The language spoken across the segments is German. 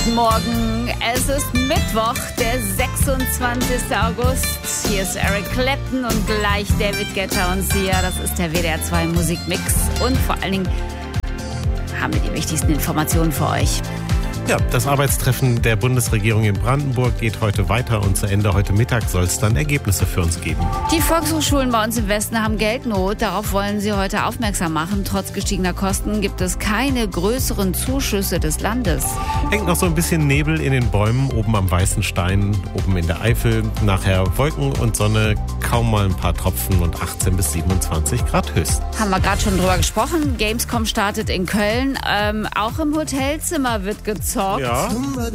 Guten Morgen, es ist Mittwoch, der 26. August. Hier ist Eric Clapton und gleich David Guetta und Sia. Das ist der WDR 2 Musikmix. Und vor allen Dingen haben wir die wichtigsten Informationen für euch. Ja, das Arbeitstreffen der Bundesregierung in Brandenburg geht heute weiter und zu Ende heute Mittag soll es dann Ergebnisse für uns geben. Die Volkshochschulen bei uns im Westen haben Geldnot. Darauf wollen sie heute aufmerksam machen. Trotz gestiegener Kosten gibt es keine größeren Zuschüsse des Landes. Hängt noch so ein bisschen Nebel in den Bäumen, oben am Weißen Stein, oben in der Eifel. Nachher Wolken und Sonne, kaum mal ein paar Tropfen und 18 bis 27 Grad höchst. Haben wir gerade schon drüber gesprochen. Gamescom startet in Köln. Auch im Hotelzimmer wird gezockt. Ja.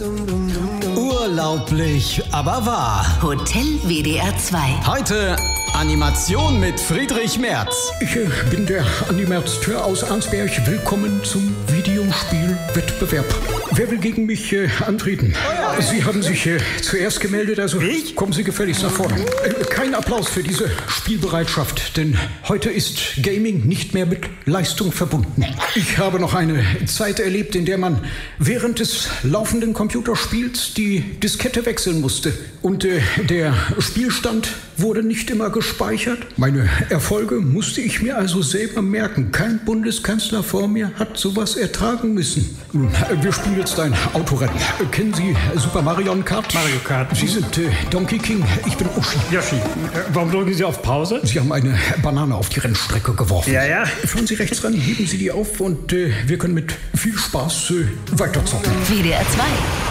Urlaublich, aber wahr. Hotel WDR 2. Heute Animation mit Friedrich Merz. Ich bin der Animateur aus Arnsberg. Willkommen zum Videospielwettbewerb. Wer will gegen mich antreten? Sie haben sich zuerst gemeldet, also kommen Sie gefälligst nach vorne. Kein Applaus für diese Spielbereitschaft, denn heute ist Gaming nicht mehr mit Leistung verbunden. Ich habe noch eine Zeit erlebt, in der man während des laufenden Computerspiels die Diskette wechseln musste. Und der Spielstand wurde nicht immer gespeichert. Meine Erfolge musste ich mir also selber merken. Kein Bundeskanzler vor mir hat sowas ertragen müssen. Nun, wir spielen jetzt ein Autorennen. Kennen Sie Super Mario Kart? Mario Kart. Sie sind Donkey King, ich bin Uschi. Yoshi, warum drücken Sie auf Pause? Sie haben eine Banane auf die Rennstrecke geworfen. Ja. Fahren Sie rechts ran, heben Sie die auf und wir können mit viel Spaß weiterzocken. WDR 2.